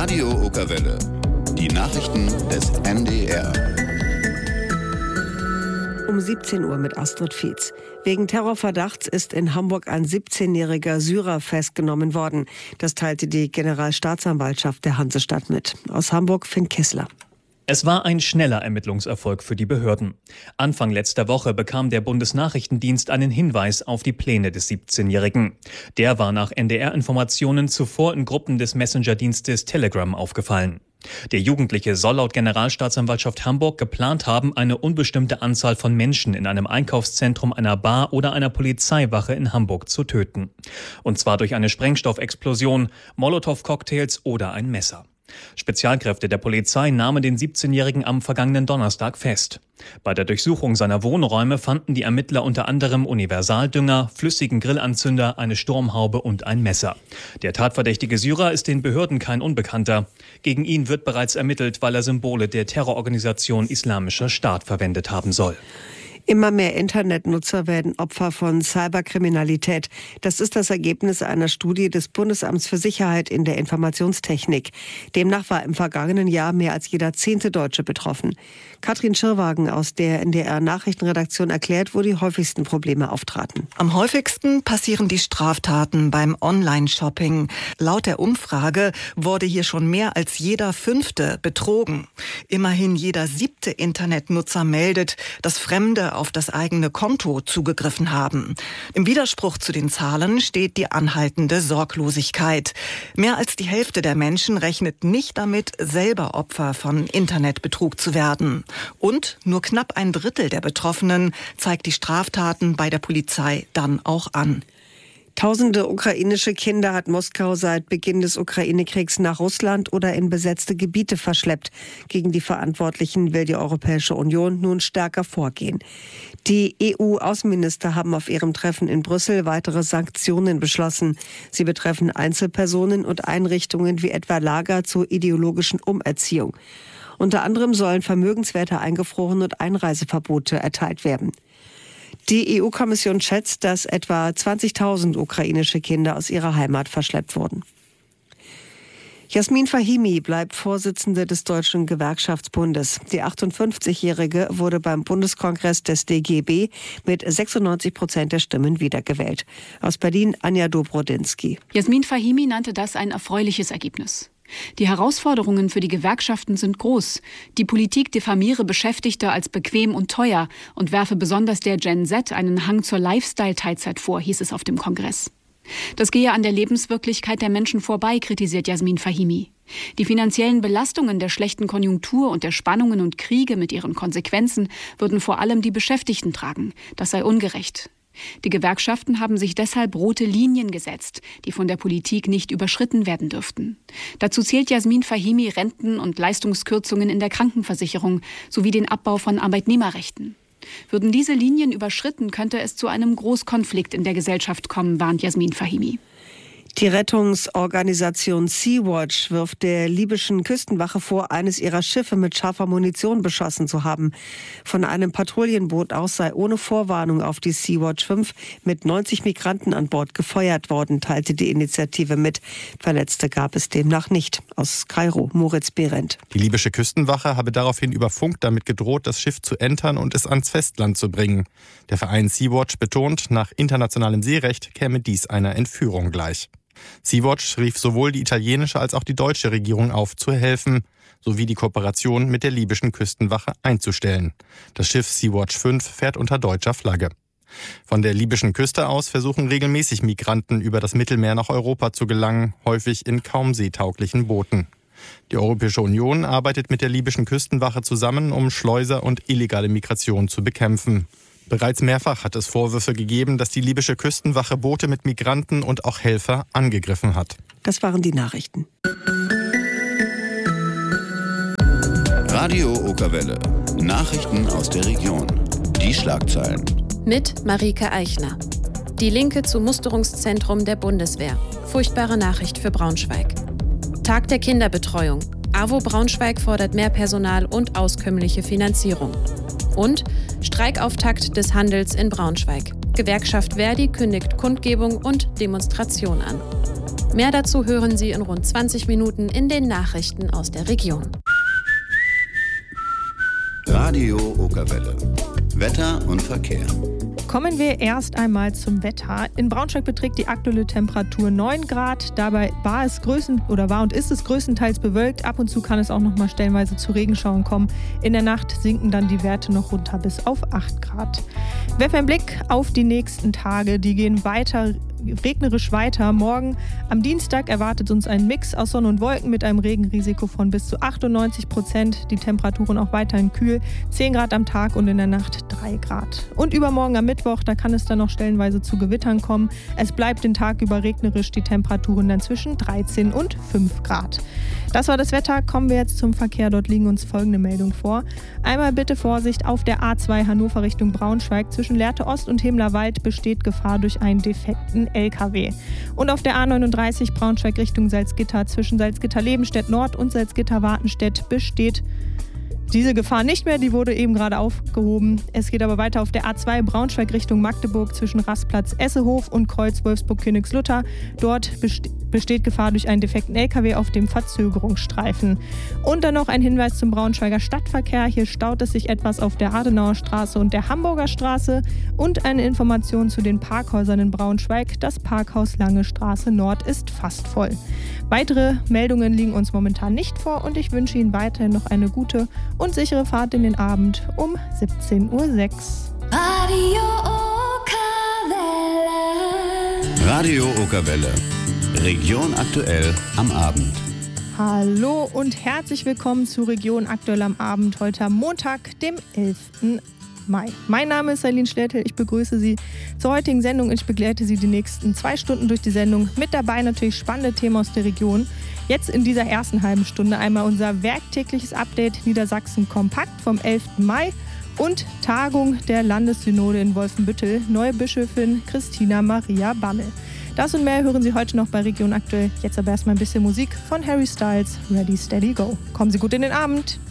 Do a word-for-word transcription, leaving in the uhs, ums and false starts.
Radio Okerwelle. Die Nachrichten des N D R. Um siebzehn Uhr mit Astrid Fietz. Wegen Terrorverdachts ist in Hamburg ein siebzehnjähriger Syrer festgenommen worden. Das teilte die Generalstaatsanwaltschaft der Hansestadt mit. Aus Hamburg Finn Kissler. Es war ein schneller Ermittlungserfolg für die Behörden. Anfang letzter Woche bekam der Bundesnachrichtendienst einen Hinweis auf die Pläne des siebzehnjährigen. Der war nach N D R-Informationen zuvor in Gruppen des Messenger-Dienstes Telegram aufgefallen. Der Jugendliche soll laut Generalstaatsanwaltschaft Hamburg geplant haben, eine unbestimmte Anzahl von Menschen in einem Einkaufszentrum, einer Bar oder einer Polizeiwache in Hamburg zu töten. Und zwar durch eine Sprengstoffexplosion, Molotow-Cocktails oder ein Messer. Spezialkräfte der Polizei nahmen den siebzehnjährigen am vergangenen Donnerstag fest. Bei der Durchsuchung seiner Wohnräume fanden die Ermittler unter anderem Universaldünger, flüssigen Grillanzünder, eine Sturmhaube und ein Messer. Der tatverdächtige Syrer ist den Behörden kein Unbekannter. Gegen ihn wird bereits ermittelt, weil er Symbole der Terrororganisation Islamischer Staat verwendet haben soll. Immer mehr Internetnutzer werden Opfer von Cyberkriminalität. Das ist das Ergebnis einer Studie des Bundesamts für Sicherheit in der Informationstechnik. Demnach war im vergangenen Jahr mehr als jeder zehnte Deutsche betroffen. Katrin Schirrwagen aus der N D R-Nachrichtenredaktion erklärt, wo die häufigsten Probleme auftraten. Am häufigsten passieren die Straftaten beim Online-Shopping. Laut der Umfrage wurde hier schon mehr als jeder Fünfte betrogen. Immerhin jeder siebte Internetnutzer meldet, dass Fremde auf das eigene Konto zugegriffen haben. Im Widerspruch zu den Zahlen steht die anhaltende Sorglosigkeit. Mehr als die Hälfte der Menschen rechnet nicht damit, selber Opfer von Internetbetrug zu werden. Und nur knapp ein Drittel der Betroffenen zeigt die Straftaten bei der Polizei dann auch an. Tausende ukrainische Kinder hat Moskau seit Beginn des Ukraine-Kriegs nach Russland oder in besetzte Gebiete verschleppt. Gegen die Verantwortlichen will die Europäische Union nun stärker vorgehen. Die E U-Außenminister haben auf ihrem Treffen in Brüssel weitere Sanktionen beschlossen. Sie betreffen Einzelpersonen und Einrichtungen wie etwa Lager zur ideologischen Umerziehung. Unter anderem sollen Vermögenswerte eingefroren und Einreiseverbote erteilt werden. Die E U-Kommission schätzt, dass etwa zwanzigtausend ukrainische Kinder aus ihrer Heimat verschleppt wurden. Jasmin Fahimi bleibt Vorsitzende des Deutschen Gewerkschaftsbundes. Die achtundfünfzigjährige wurde beim Bundeskongress des D G B mit sechsundneunzig Prozent der Stimmen wiedergewählt. Aus Berlin Anja Dobrodinsky. Jasmin Fahimi nannte das ein erfreuliches Ergebnis. Die Herausforderungen für die Gewerkschaften sind groß. Die Politik diffamiere Beschäftigte als bequem und teuer und werfe besonders der Gen Z einen Hang zur Lifestyle-Teilzeit vor, hieß es auf dem Kongress. Das gehe an der Lebenswirklichkeit der Menschen vorbei, kritisiert Jasmin Fahimi. Die finanziellen Belastungen der schlechten Konjunktur und der Spannungen und Kriege mit ihren Konsequenzen würden vor allem die Beschäftigten tragen. Das sei ungerecht. Die Gewerkschaften haben sich deshalb rote Linien gesetzt, die von der Politik nicht überschritten werden dürften. Dazu zählt Jasmin Fahimi Renten- und Leistungskürzungen in der Krankenversicherung sowie den Abbau von Arbeitnehmerrechten. Würden diese Linien überschritten, könnte es zu einem Großkonflikt in der Gesellschaft kommen, warnt Jasmin Fahimi. Die Rettungsorganisation Sea-Watch wirft der libyschen Küstenwache vor, eines ihrer Schiffe mit scharfer Munition beschossen zu haben. Von einem Patrouillenboot aus sei ohne Vorwarnung auf die Sea-Watch fünf mit neunzig Migranten an Bord gefeuert worden, teilte die Initiative mit. Verletzte gab es demnach nicht. Aus Kairo, Moritz Behrendt. Die libysche Küstenwache habe daraufhin über Funk damit gedroht, das Schiff zu entern und es ans Festland zu bringen. Der Verein Sea-Watch betont, nach internationalem Seerecht käme dies einer Entführung gleich. Sea-Watch rief sowohl die italienische als auch die deutsche Regierung auf, zu helfen, sowie die Kooperation mit der libyschen Küstenwache einzustellen. Das Schiff Sea-Watch fünf fährt unter deutscher Flagge. Von der libyschen Küste aus versuchen regelmäßig Migranten über das Mittelmeer nach Europa zu gelangen, häufig in kaum seetauglichen Booten. Die Europäische Union arbeitet mit der libyschen Küstenwache zusammen, um Schleuser und illegale Migration zu bekämpfen. Bereits mehrfach hat es Vorwürfe gegeben, dass die libysche Küstenwache Boote mit Migranten und auch Helfer angegriffen hat. Das waren die Nachrichten. Radio Okerwelle. Nachrichten aus der Region. Die Schlagzeilen. Mit Marike Eichner. Die Linke zum Musterungszentrum der Bundeswehr. Furchtbare Nachricht für Braunschweig. Tag der Kinderbetreuung. A W O Braunschweig fordert mehr Personal und auskömmliche Finanzierung. Und Streikauftakt des Handels in Braunschweig. Gewerkschaft Verdi kündigt Kundgebung und Demonstration an. Mehr dazu hören Sie in rund zwanzig Minuten in den Nachrichten aus der Region. Radio Okerwelle. Wetter und Verkehr. Kommen wir erst einmal zum Wetter. In Braunschweig beträgt die aktuelle Temperatur neun Grad. Dabei war es größten, oder war und ist es größtenteils bewölkt. Ab und zu kann es auch noch mal stellenweise zu Regenschauern kommen. In der Nacht sinken dann die Werte noch runter bis auf acht Grad. Werfen einen Blick auf die nächsten Tage. Die gehen weiter regnerisch weiter. Morgen am Dienstag erwartet uns ein Mix aus Sonne und Wolken mit einem Regenrisiko von bis zu achtundneunzig Prozent. Die Temperaturen auch weiterhin kühl. zehn Grad am Tag und in der Nacht drei Grad. Und übermorgen am Mittwoch, da kann es dann noch stellenweise zu Gewittern kommen. Es bleibt den Tag über regnerisch, die Temperaturen dann zwischen dreizehn und fünf Grad. Das war das Wetter. Kommen wir jetzt zum Verkehr. Dort liegen uns folgende Meldungen vor. Einmal bitte Vorsicht auf der A zwei Hannover Richtung Braunschweig. Zwischen Lehrte Ost und Hemlerwald besteht Gefahr durch einen defekten L K W. Und auf der A neununddreißig Braunschweig Richtung Salzgitter zwischen Salzgitter-Lebenstedt Nord und Salzgitter-Wartenstedt besteht diese Gefahr nicht mehr, die wurde eben gerade aufgehoben. Es geht aber weiter auf der A zwei Braunschweig Richtung Magdeburg zwischen Rastplatz Essehof und Kreuz Wolfsburg-Königslutter. Dort best- besteht Gefahr durch einen defekten L K W auf dem Verzögerungsstreifen. Und dann noch ein Hinweis zum Braunschweiger Stadtverkehr. Hier staut es sich etwas auf der Adenauer Straße und der Hamburger Straße. Und eine Information zu den Parkhäusern in Braunschweig. Das Parkhaus Lange Straße Nord ist fast voll. Weitere Meldungen liegen uns momentan nicht vor und ich wünsche Ihnen weiterhin noch eine gute und sichere Fahrt in den Abend um siebzehn Uhr sechs. Radio Okerwelle. Radio Okerwelle. Region aktuell am Abend. Hallo und herzlich willkommen zu Region aktuell am Abend, heute am Montag, dem elften Mai. Mein Name ist Eileen Schlertel, ich begrüße Sie zur heutigen Sendung. Ich begleite Sie die nächsten zwei Stunden durch die Sendung. Mit dabei natürlich spannende Themen aus der Region. Jetzt in dieser ersten halben Stunde einmal unser werktägliches Update Niedersachsen kompakt vom elften Mai und Tagung der Landessynode in Wolfenbüttel, neue Bischöfin Christina Maria Bammel. Das und mehr hören Sie heute noch bei Region aktuell. Jetzt aber erstmal ein bisschen Musik von Harry Styles, Ready, Steady, Go. Kommen Sie gut in den Abend.